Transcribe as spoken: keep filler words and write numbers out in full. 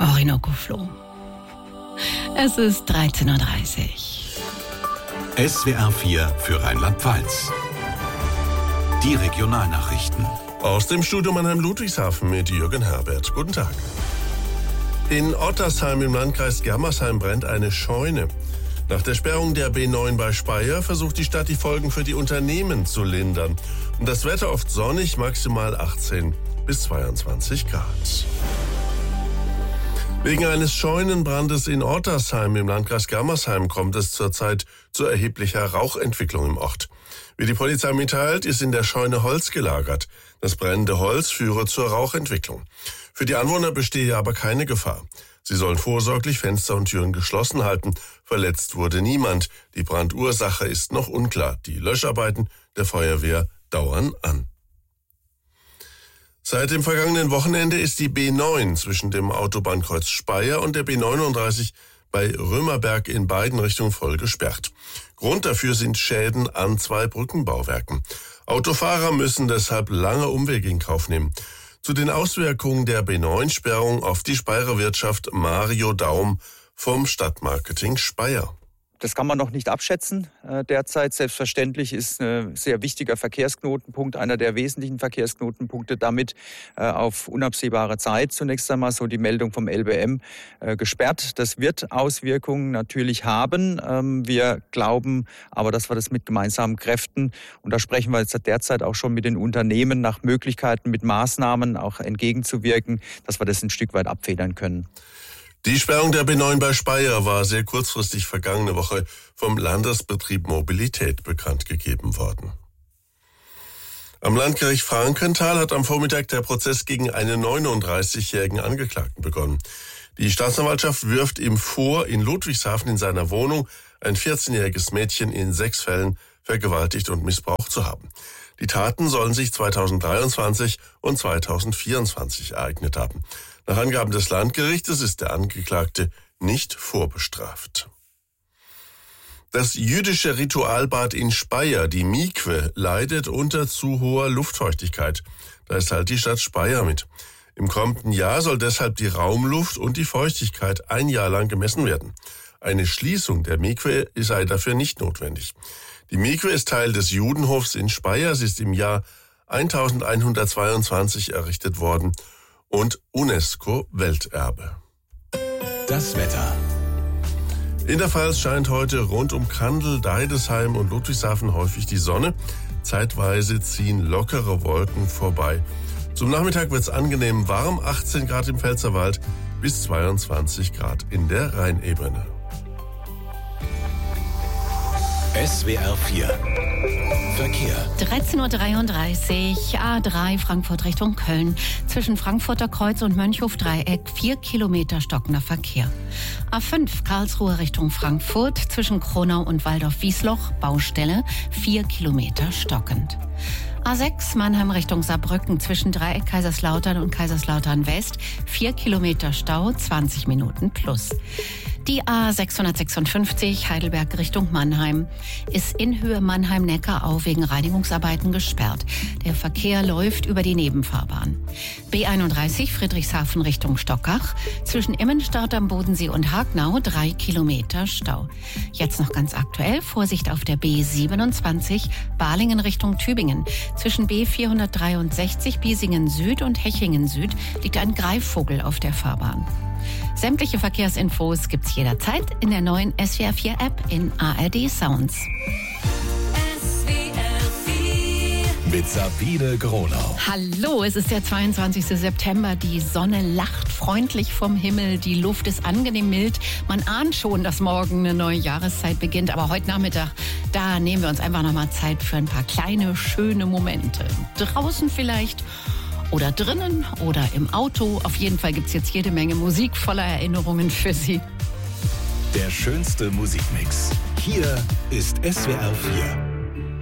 Orinoco Floh. Es ist dreizehn Uhr dreißig. S W R vier für Rheinland-Pfalz. Die Regionalnachrichten. Aus dem Studio Mannheim-Ludwigshafen mit Jürgen Herbert. Guten Tag. In Ottersheim im Landkreis Germersheim brennt eine Scheune. Nach der Sperrung der B neun bei Speyer versucht die Stadt, die Folgen für die Unternehmen zu lindern. Und das Wetter oft sonnig, maximal achtzehn bis zweiundzwanzig Grad. Wegen eines Scheunenbrandes in Ottersheim im Landkreis Germersheim kommt es zurzeit zu erheblicher Rauchentwicklung im Ort. Wie die Polizei mitteilt, ist in der Scheune Holz gelagert. Das brennende Holz führe zur Rauchentwicklung. Für die Anwohner bestehe aber keine Gefahr. Sie sollen vorsorglich Fenster und Türen geschlossen halten. Verletzt wurde niemand. Die Brandursache ist noch unklar. Die Löscharbeiten der Feuerwehr dauern an. Seit dem vergangenen Wochenende ist die B neun zwischen dem Autobahnkreuz Speyer und der B neununddreißig bei Römerberg in beiden Richtungen voll gesperrt. Grund dafür sind Schäden an zwei Brückenbauwerken. Autofahrer müssen deshalb lange Umwege in Kauf nehmen. Zu den Auswirkungen der B neun-Sperrung auf die Speyerer Wirtschaft Mario Daum vom Stadtmarketing Speyer. Das kann man noch nicht abschätzen äh, derzeit. Selbstverständlich ist ein sehr wichtiger Verkehrsknotenpunkt, einer der wesentlichen Verkehrsknotenpunkte, damit äh, auf unabsehbare Zeit zunächst einmal, so die Meldung vom L B M, äh, gesperrt. Das wird Auswirkungen natürlich haben. Ähm, wir glauben aber, dass wir das mit gemeinsamen Kräften, und da sprechen wir jetzt derzeit auch schon mit den Unternehmen, nach Möglichkeiten mit Maßnahmen auch entgegenzuwirken, dass wir das ein Stück weit abfedern können. Die Sperrung der B neun bei Speyer war sehr kurzfristig vergangene Woche vom Landesbetrieb Mobilität bekannt gegeben worden. Am Landgericht Frankenthal hat am Vormittag der Prozess gegen einen neununddreißigjährigen Angeklagten begonnen. Die Staatsanwaltschaft wirft ihm vor, in Ludwigshafen in seiner Wohnung ein vierzehnjähriges Mädchen in sechs Fällen vergewaltigt und missbraucht zu haben. Die Taten sollen sich zweitausenddreiundzwanzig und zweitausendvierundzwanzig ereignet haben. Nach Angaben des Landgerichtes ist der Angeklagte nicht vorbestraft. Das jüdische Ritualbad in Speyer, die Mikwe, leidet unter zu hoher Luftfeuchtigkeit. Da ist halt die Stadt Speyer mit. Im kommenden Jahr soll deshalb die Raumluft und die Feuchtigkeit ein Jahr lang gemessen werden. Eine Schließung der Mikwe sei dafür nicht notwendig. Die Mikwe ist Teil des Judenhofs in Speyer. Sie ist im Jahr elfhundertzweiundzwanzig errichtet worden und UNESCO-Welterbe. Das Wetter. In der Pfalz scheint heute rund um Kandel, Deidesheim und Ludwigshafen häufig die Sonne. Zeitweise ziehen lockere Wolken vorbei. Zum Nachmittag wird es angenehm warm, achtzehn Grad im Pfälzerwald bis zweiundzwanzig Grad in der Rheinebene. S W R vier Verkehr. dreizehn Uhr dreiunddreißig, A drei Frankfurt Richtung Köln. Zwischen Frankfurter Kreuz und Mönchhof-Dreieck vier Kilometer stockender Verkehr. A fünf Karlsruhe Richtung Frankfurt. Zwischen Kronau und Waldorf-Wiesloch Baustelle vier Kilometer stockend. A sechs Mannheim Richtung Saarbrücken zwischen Dreieck Kaiserslautern und Kaiserslautern West vier Kilometer Stau, zwanzig Minuten plus. Die A sechshundertsechsundfünfzig Heidelberg Richtung Mannheim ist in Höhe Mannheim-Neckarau wegen Reinigungsarbeiten gesperrt. Der Verkehr läuft über die Nebenfahrbahn. B einunddreißig Friedrichshafen Richtung Stockach zwischen Immenstadt am Bodensee und Hagnau drei Kilometer Stau. Jetzt noch ganz aktuell Vorsicht auf der B siebenundzwanzig Balingen Richtung Tübingen. Zwischen B vierhundertdreiundsechzig Biesingen Süd und Hechingen Süd liegt ein Greifvogel auf der Fahrbahn. Sämtliche Verkehrsinfos gibt's jederzeit in der neuen S W R vier App in A R D Sounds. S W R vier mit Sabine Gronau. Hallo, es ist der zweiundzwanzigster September. Die Sonne lacht freundlich vom Himmel. Die Luft ist angenehm mild. Man ahnt schon, dass morgen eine neue Jahreszeit beginnt. Aber heute Nachmittag, da nehmen wir uns einfach nochmal Zeit für ein paar kleine, schöne Momente. Draußen vielleicht oder drinnen oder im Auto. Auf jeden Fall gibt es jetzt jede Menge Musik voller Erinnerungen für Sie. Der schönste Musikmix. Hier ist S W R vier.